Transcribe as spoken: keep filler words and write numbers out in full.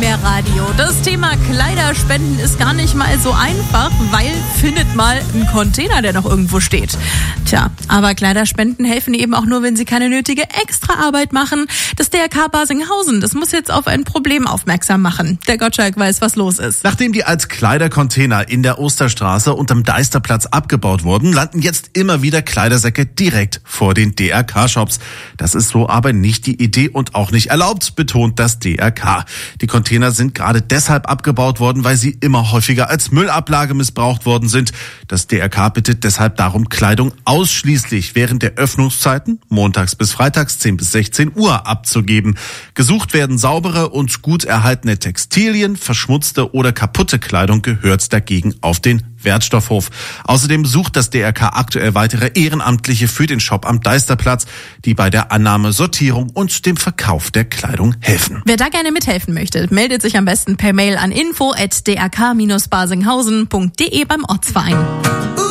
mehr Radio. Das Thema Kleiderspenden ist gar nicht mal so einfach, weil findet mal einen Container, der noch irgendwo steht. Tja, aber Kleiderspenden helfen eben auch nur, wenn sie keine nötige Extraarbeit machen. Das D R K Barsinghausen, das muss jetzt auf ein Problem aufmerksam machen. Der Gottschalk weiß, was los ist. Nachdem die als Kleidercontainer in der Osterstraße und am Deisterplatz abgebaut wurden, landen jetzt immer wieder Kleidersäcke direkt vor den D R K-Shops. Das ist so aber nicht die Idee und auch nicht erlaubt, betont das D R K. Die Container sind gerade deshalb abgebaut worden, weil sie immer häufiger als Müllablage missbraucht worden sind. Das D R K bittet deshalb darum, Kleidung ausschließlich während der Öffnungszeiten, montags bis freitags zehn bis sechzehn Uhr, abzugeben. Gesucht werden saubere und gut erhaltene Textilien, verschmutzte oder kaputte Kleidung gehört dagegen auf den Wertstoffhof. Außerdem sucht das D R K aktuell weitere Ehrenamtliche für den Shop am Deisterplatz, die bei der Annahme, Sortierung und dem Verkauf der Kleidung helfen. Wer da gerne mithelfen möchte, meldet sich am besten per Mail an info at d r k dash barsinghausen punkt d e beim Ortsverein.